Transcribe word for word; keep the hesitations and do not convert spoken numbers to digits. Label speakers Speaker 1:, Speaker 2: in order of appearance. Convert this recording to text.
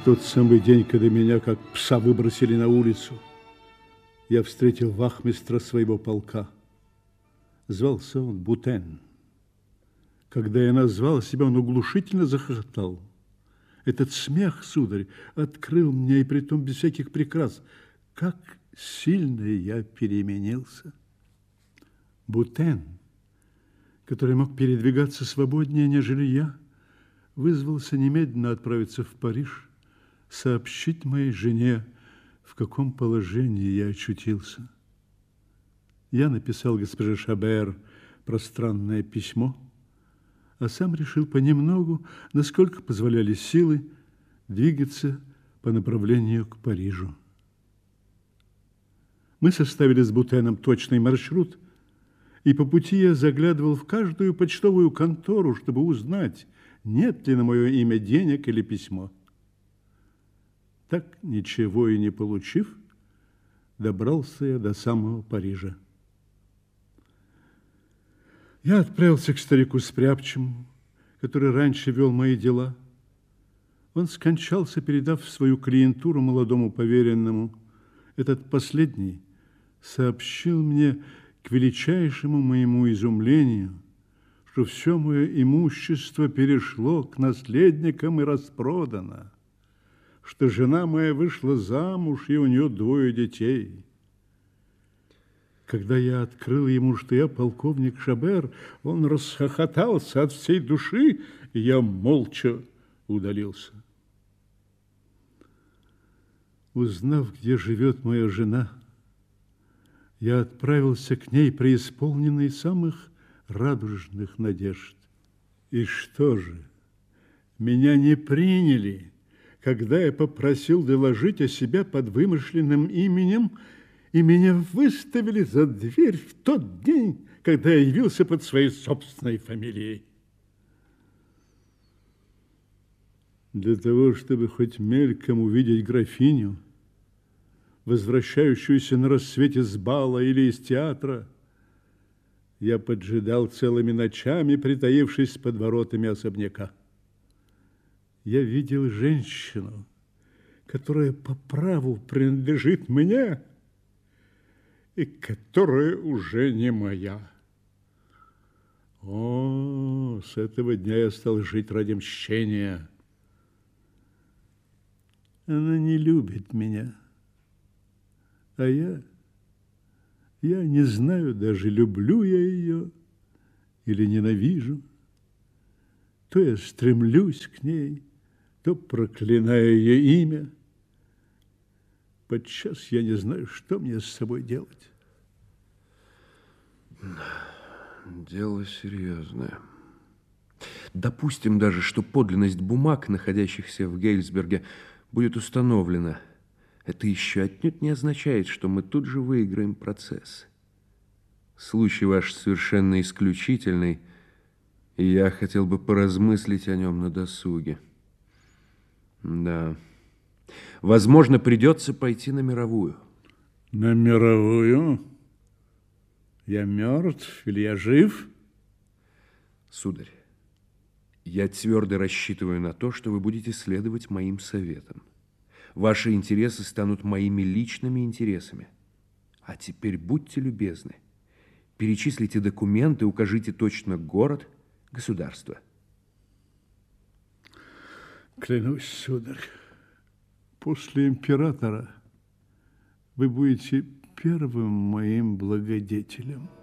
Speaker 1: тот самый день, когда меня, как пса, выбросили на улицу, я встретил вахмистра своего полка. Звался он Бутен. Когда я назвал себя, он оглушительно захохотал. Этот смех, сударь, открыл мне, и притом без всяких прикрас, как сильно я переменился. Бутен, который мог передвигаться свободнее, нежели я, вызвался немедленно отправиться в Париж, сообщить моей жене, в каком положении я очутился. Я написал госпоже Шабер пространное письмо, а сам решил понемногу, насколько позволяли силы, двигаться по направлению к Парижу. Мы составили с Бутеном точный маршрут, и по пути я заглядывал в каждую почтовую контору, чтобы узнать, нет ли на мое имя денег или письмо. Так, ничего и не получив, добрался я до самого Парижа. Я отправился к старику Спряпчему, который раньше вел мои дела. Он скончался, передав свою клиентуру молодому поверенному. Этот последний сообщил мне к величайшему моему изумлению, что все мое имущество перешло к наследникам и распродано, что жена моя вышла замуж, и у нее двое детей. Когда я открыл ему, что я полковник Шабер, он расхохотался от всей души, и я молча удалился. Узнав, где живет моя жена, я отправился к ней, преисполненный самых радужных надежд. И что же, меня не приняли, когда я попросил доложить о себе под вымышленным именем, и меня выставили за дверь в тот день, когда я явился под своей собственной фамилией. Для того, чтобы хоть мельком увидеть графиню, возвращающуюся на рассвете с бала или из театра, я поджидал целыми ночами, притаившись под воротами особняка. Я видел женщину, которая по праву принадлежит мне, и которая уже не моя. О, с этого дня я стал жить ради мщения. Она не любит меня, а я, я не знаю даже, люблю я ее или ненавижу. То я стремлюсь к ней, то проклинаю ее имя. Подчас я не знаю, что мне с собой делать.
Speaker 2: Дело серьезное. Допустим даже, что подлинность бумаг, находящихся в Гейльсберге, будет установлена. Это еще отнюдь не означает, что мы тут же выиграем процесс. Случай ваш совершенно исключительный, и я хотел бы поразмыслить о нем на досуге. Да. Возможно, придется пойти на мировую.
Speaker 1: На мировую? Я мертв или я жив?
Speaker 2: Сударь, я твердо рассчитываю на то, что вы будете следовать моим советам. Ваши интересы станут моими личными интересами. А теперь будьте любезны. Перечислите документы, укажите точно город, государство.
Speaker 1: Клянусь, сударь, после императора вы будете первым моим благодетелем.